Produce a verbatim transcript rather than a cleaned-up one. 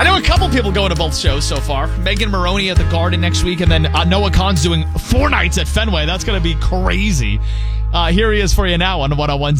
I know a couple people going to both shows so far. Megan Maroney at the Garden next week, and then uh, Noah Khan's doing four nights at Fenway. That's going to be crazy. Uh, here he is for you now on one oh one